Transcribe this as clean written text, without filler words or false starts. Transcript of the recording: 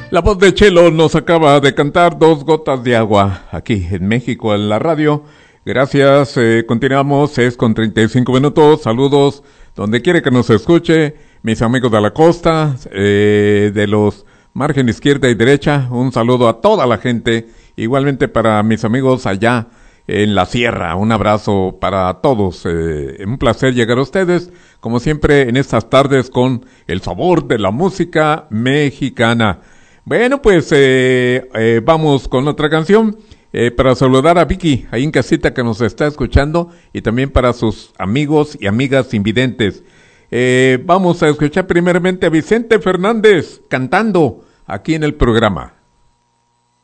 La voz de Chelo nos acaba de cantar Dos gotas de agua aquí en México en la radio. Gracias, continuamos, es con 35 minutos. Saludos donde quiera que nos escuche, mis amigos de la costa, de los margen izquierda y derecha. Un saludo a toda la gente, igualmente para mis amigos allá en la sierra. Un abrazo para todos, un placer llegar a ustedes, como siempre en estas tardes con el sabor de la música mexicana. Bueno, pues vamos con otra canción para saludar a Vicky, ahí en casita que nos está escuchando, y también para sus amigos y amigas invidentes. Vamos a escuchar primeramente a Vicente Fernández cantando aquí en el programa.